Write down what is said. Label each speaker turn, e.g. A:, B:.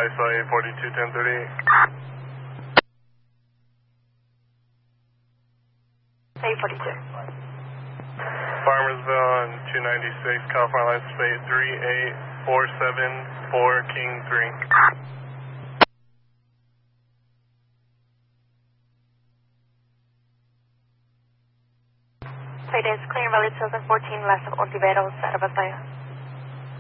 A: ISO 842, 1030.
B: 842.
A: Farmersville and 296, California license plate 38474, King 3.
B: Playdays, clear valid 2014, last of Ontiveros, out of Batalla.